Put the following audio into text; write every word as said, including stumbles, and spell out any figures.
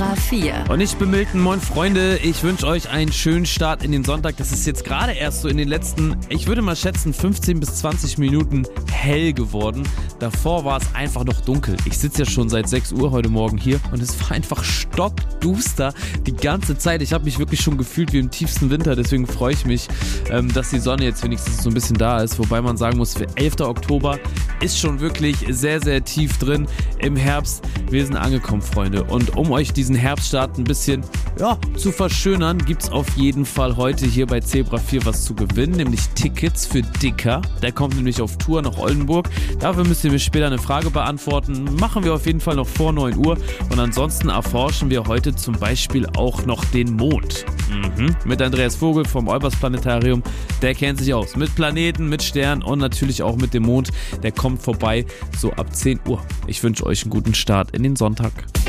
Zebra vier. Und ich bin Milton, moin Freunde, ich wünsche euch einen schönen Start in den Sonntag. Das ist jetzt gerade erst so in den letzten, ich würde mal schätzen, fünfzehn bis zwanzig Minuten hell geworden. Davor war es einfach noch dunkel. Ich sitze ja schon seit sechs Uhr heute Morgen hier und es war einfach stockduster die ganze Zeit. Ich habe mich wirklich schon gefühlt wie im tiefsten Winter, deswegen freue ich mich, dass die Sonne jetzt wenigstens so ein bisschen da ist. Wobei man sagen muss, für elften Oktober ist schon wirklich sehr, sehr tief drin im Herbst. Wir sind angekommen, Freunde. Und um euch diesen Herbststart ein bisschen ja, zu verschönern, gibt es auf jeden Fall heute hier bei Zebra vier was zu gewinnen, nämlich Tickets für Dicker. Der kommt nämlich auf Tour nach Oldenburg. Dafür müsst ihr mir später eine Frage beantworten. Machen wir auf jeden Fall noch vor neun Uhr. Und ansonsten erforschen wir heute zum Beispiel auch noch den Mond. Mhm. Mit Andreas Vogel vom Olbers Planetarium. Der kennt sich aus. Mit Planeten, mit Sternen und natürlich auch mit dem Mond. Der kommt vorbei so ab zehn Uhr. Ich wünsche euch einen guten Start in den Sonntag.